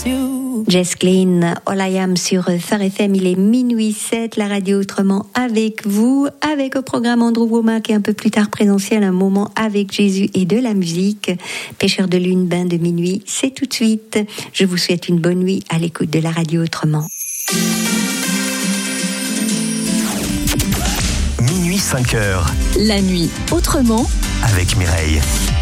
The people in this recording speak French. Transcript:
Jess Glynn, All I Am sur Phare FM, il est minuit 7, la radio autrement avec vous, avec au programme Andrew Womack et un peu plus tard présentiel, un moment avec Jésus et de la musique. Pêcheur de lune, bain de minuit, c'est tout de suite. Je vous souhaite une bonne nuit à l'écoute de la radio autrement. Minuit 5h. La nuit autrement avec Mireille.